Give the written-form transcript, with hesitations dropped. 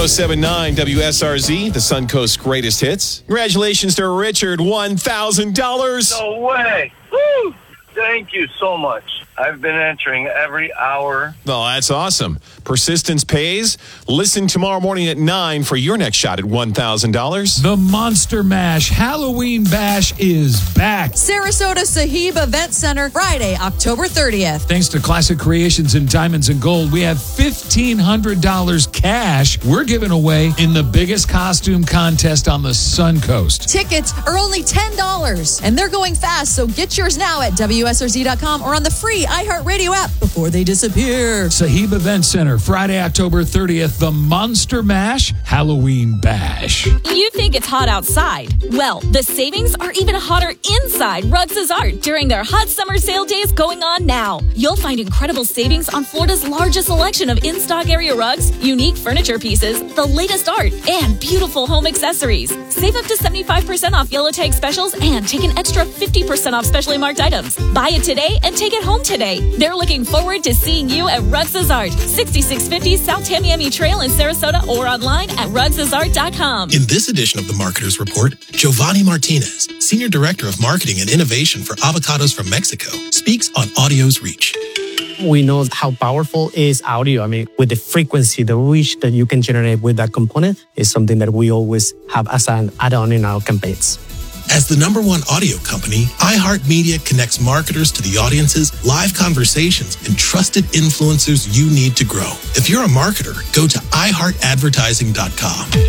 107.9 WSRZ, the Suncoast greatest hits. Congratulations to Richard, $1,000. No way. Woo! Thank you so much. I've been entering every hour. Oh, that's awesome. Persistence pays. Listen tomorrow morning at 9 for your next shot at $1,000. The Monster Mash Halloween Bash is back. Sarasota Sahib Event Center, Friday, October 30th. Thanks to Classic Creations and Diamonds and Gold, we have $1,500 cash we're giving away in the biggest costume contest on the Suncoast. Tickets are only $10, and they're going fast, so get yours now at WSRZ.com or on the free iHeartRadio app before they disappear. Sahib Event Center, Friday, October 30th, the Monster Mash Halloween Bash. You think it's hot outside? Well, the savings are even hotter inside Rugs' Art during their hot summer sale days going on now. You'll find incredible savings on Florida's largest selection of in-stock area rugs, unique furniture pieces, the latest art, and beautiful home accessories. Save up to 75% off yellow tag specials and take an extra 50% off specially marked items. Buy it today and take it home today. They're looking forward to seeing you at Rugs' Art, 6650 South Tamiami Trail in Sarasota, or online at rugsart.com. In this edition of the Marketers Report, Giovanni Martinez, Senior Director of Marketing and Innovation for Avocados from Mexico, speaks on audio's reach. We know how powerful is audio. I mean, with the frequency, the reach that you can generate with that component is something that we always have as an add-on in our campaigns. As the #1 audio company, iHeartMedia connects marketers to the audiences, live conversations, and trusted influencers you need to grow. If you're a marketer, go to iHeartAdvertising.com.